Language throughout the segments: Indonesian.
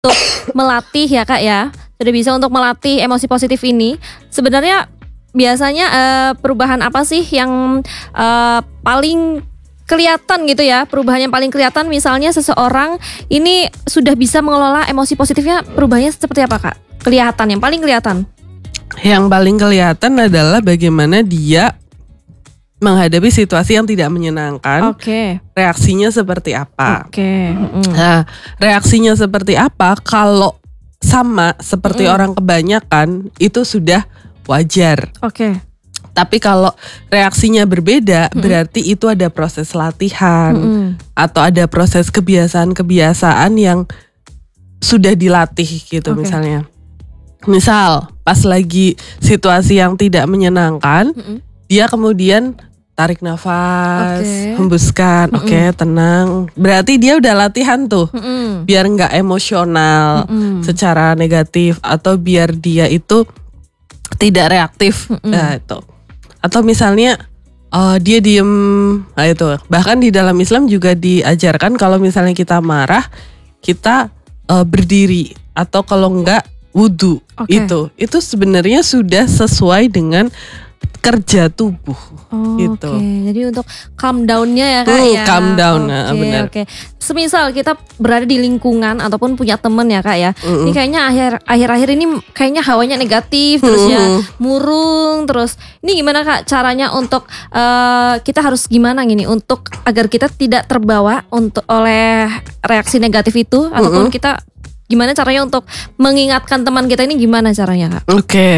untuk melatih ya Kak ya, sudah bisa untuk melatih emosi positif ini. Sebenarnya biasanya perubahan apa sih yang paling kelihatan gitu ya? Perubahan yang paling kelihatan misalnya seseorang ini sudah bisa mengelola emosi positifnya, perubahannya seperti apa Kak? Kelihatan, yang paling kelihatan. Yang paling kelihatan adalah bagaimana dia menghadapi situasi yang tidak menyenangkan. Oke. Reaksinya seperti apa? Oke. Nah, reaksinya seperti apa? Kalau sama seperti orang kebanyakan itu sudah wajar. Oke. Tapi kalau reaksinya berbeda, berarti itu ada proses latihan atau ada proses kebiasaan-kebiasaan yang sudah dilatih gitu. Oke. Misalnya. Misal pas lagi situasi yang tidak menyenangkan, dia kemudian tarik nafas, hembuskan, oke, tenang. Berarti dia udah latihan tuh, biar nggak emosional secara negatif atau biar dia itu tidak reaktif. Nah itu. Atau misalnya dia diem, nah itu. Bahkan di dalam Islam juga diajarkan kalau misalnya kita marah, kita berdiri atau kalau enggak wudhu. Itu sebenarnya sudah sesuai dengan kerja tubuh gitu. Jadi untuk calm down-nya ya Kak ya. Calm down, benar. Semisal kita berada di lingkungan ataupun punya temen ya Kak ya. Ini kayaknya akhir-akhir ini kayaknya hawanya negatif terus ya, murung terus. Ini gimana Kak caranya untuk kita harus gimana gini untuk agar kita tidak terbawa oleh reaksi negatif itu ataupun kita gimana caranya untuk mengingatkan teman kita ini, gimana caranya Kak?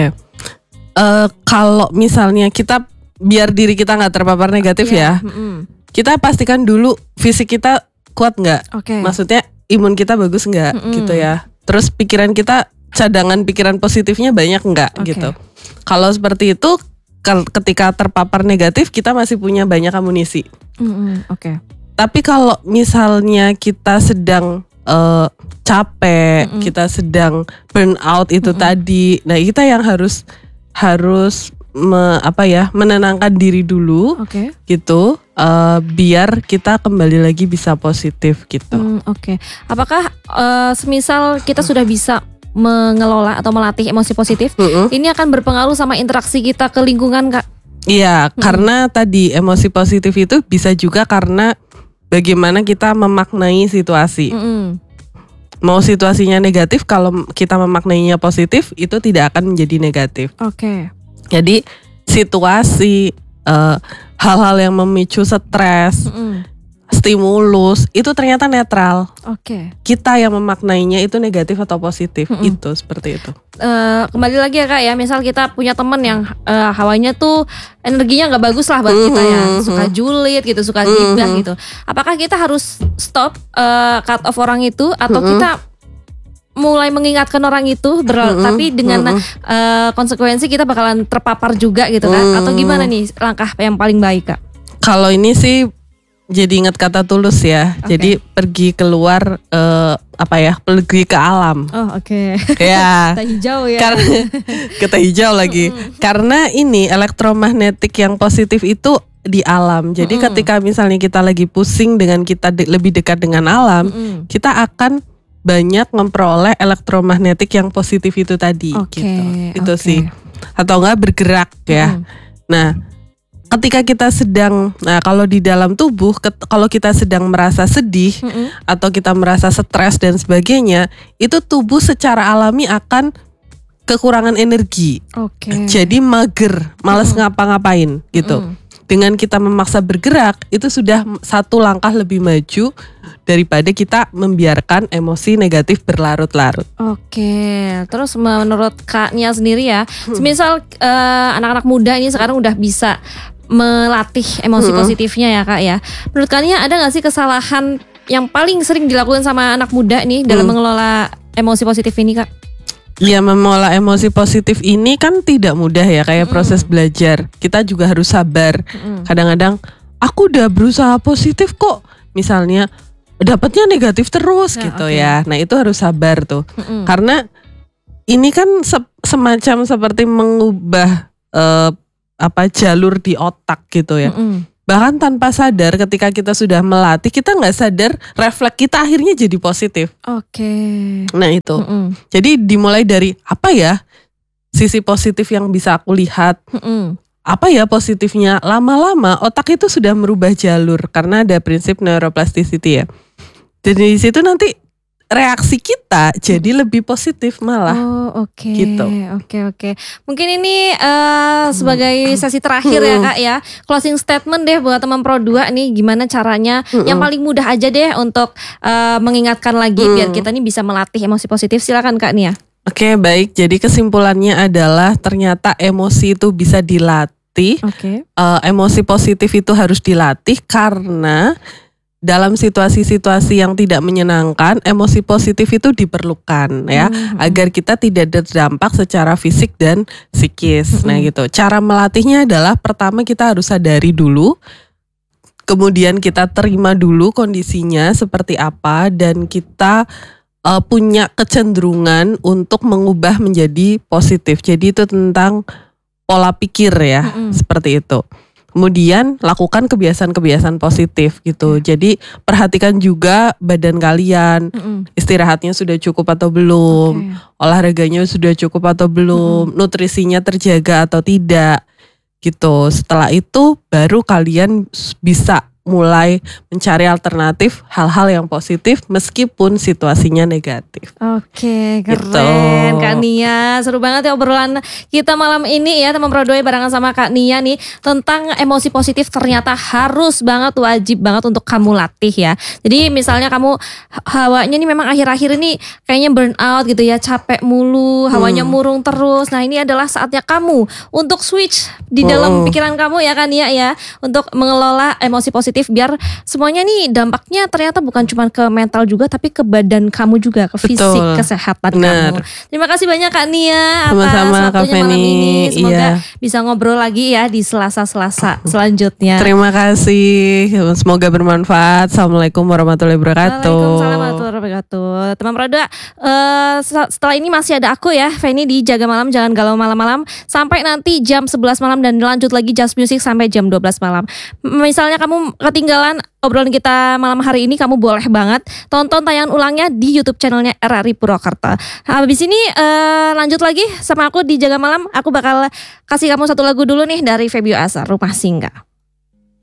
Kalau misalnya kita biar diri kita nggak terpapar negatif ya, kita pastikan dulu fisik kita kuat nggak, maksudnya imun kita bagus nggak gitu ya. Terus pikiran kita, cadangan pikiran positifnya banyak nggak gitu. Kalau seperti itu, ketika terpapar negatif kita masih punya banyak amunisi. Tapi kalau misalnya kita sedang capek, kita sedang burn out itu tadi, nah kita yang harus menenangkan diri dulu, gitu, biar kita kembali lagi bisa positif gitu. Apakah semisal kita sudah bisa mengelola atau melatih emosi positif, ini akan berpengaruh sama interaksi kita ke lingkungan Kak? Iya, karena tadi emosi positif itu bisa juga karena bagaimana kita memaknai situasi. Mau situasinya negatif, kalau kita memaknainya positif, itu tidak akan menjadi negatif. Jadi situasi, hal-hal yang memicu stres, stimulus, itu ternyata netral. Kita yang memaknainya itu negatif atau positif, itu seperti itu. Kembali lagi ya Kak ya, misal kita punya teman yang hawanya tuh energinya nggak bagus lah buat kita ya, suka julid gitu, suka gibah gitu. Apakah kita harus stop, cut off orang itu, atau kita mulai mengingatkan orang itu, tapi dengan konsekuensi kita bakalan terpapar juga gitu kan? Atau gimana nih langkah yang paling baik Kak? Kalau ini sih jadi ingat kata Tulus ya. Jadi pergi keluar, pergi ke alam. Ya. Kita hijau ya. Karena kita hijau lagi. Karena ini elektromagnetik yang positif itu di alam. Jadi ketika misalnya kita lagi pusing dengan kita lebih dekat dengan alam, kita akan banyak memperoleh elektromagnetik yang positif itu tadi. Gitu. Itu sih. Atau enggak bergerak ya. Nah, ketika kita kalau di dalam tubuh, kalau kita sedang merasa sedih atau kita merasa stres dan sebagainya, itu tubuh secara alami akan kekurangan energi. Jadi mager, malas ngapa-ngapain gitu. Dengan kita memaksa bergerak, itu sudah satu langkah lebih maju daripada kita membiarkan emosi negatif berlarut-larut. Terus menurut Kaknya sendiri ya, semisal anak-anak muda ini sekarang udah bisa melatih emosi positifnya ya Kak ya. Menurut Kaknya ada gak sih kesalahan yang paling sering dilakukan sama anak muda nih dalam mengelola emosi positif ini Kak? Ya, mengelola emosi positif ini kan tidak mudah ya, kayak proses belajar. Kita juga harus sabar. Kadang-kadang aku udah berusaha positif kok, misalnya dapatnya negatif terus gitu ya. Nah itu harus sabar tuh. Karena ini kan semacam seperti mengubah jalur di otak gitu ya. bahkan tanpa sadar ketika kita sudah melatih, kita nggak sadar refleks kita akhirnya jadi positif. Oke. Nah itu. Jadi dimulai dari apa ya sisi positif yang bisa aku lihat. Apa ya positifnya, lama-lama otak itu sudah merubah jalur karena ada prinsip neuroplasticity ya. Jadi di situ nanti reaksi kita jadi lebih positif malah. Oh oke. Gitu. Oke. Mungkin ini sebagai sesi terakhir ya Kak ya. Closing statement deh buat teman Pro 2 nih, gimana caranya yang paling mudah aja deh untuk mengingatkan lagi biar kita nih bisa melatih emosi positif. Silakan Kak Nia. Oke, baik. Jadi kesimpulannya adalah ternyata emosi itu bisa dilatih. Emosi positif itu harus dilatih karena dalam situasi-situasi yang tidak menyenangkan, emosi positif itu diperlukan ya, agar kita tidak terdampak secara fisik dan psikis. Nah gitu. Cara melatihnya adalah pertama kita harus sadari dulu, kemudian kita terima dulu kondisinya seperti apa, dan kita punya kecenderungan untuk mengubah menjadi positif. Jadi itu tentang pola pikir ya, seperti itu. Kemudian lakukan kebiasaan-kebiasaan positif gitu. Jadi perhatikan juga badan kalian, istirahatnya sudah cukup atau belum, olahraganya sudah cukup atau belum, nutrisinya terjaga atau tidak gitu. Setelah itu baru kalian bisa mulai mencari alternatif hal-hal yang positif meskipun situasinya negatif. Oke, keren gitu. Kak Nia. Seru banget ya obrolan kita malam ini ya teman Pro 2 barengan sama Kak Nia nih tentang emosi positif ternyata harus banget, wajib banget untuk kamu latih ya. Jadi misalnya kamu hawanya nih memang akhir-akhir ini kayaknya burn out gitu ya, capek mulu, hawanya murung terus. Nah ini adalah saatnya kamu untuk switch di dalam pikiran kamu ya Kak Nia ya, untuk mengelola emosi positif biar semuanya nih dampaknya ternyata bukan cuma ke mental juga tapi ke badan kamu juga, ke fisik, kesehatan kamu. Terima kasih banyak Kak Nia atas waktunya malam ini. Semoga bisa ngobrol lagi ya di Selasa-Selasa selanjutnya. Terima kasih, semoga bermanfaat. Assalamualaikum warahmatullahi wabarakatuh. Waalaikumsalam warahmatullahi wabarakatuh. Teman Pro 2, setelah ini masih ada aku ya, Feni di Jaga Malam, jangan galau malam-malam sampai nanti jam 11 malam dan lanjut lagi Just Music sampai jam 12 malam. Misalnya kamu ketinggalan obrolan kita malam hari ini, kamu boleh banget tonton tayangan ulangnya di YouTube channelnya RRI Purwakarta. Habis ini lanjut lagi sama aku di Jaga Malam. Aku bakal kasih kamu satu lagu dulu nih dari Febio Azhar, Rumah Singgah.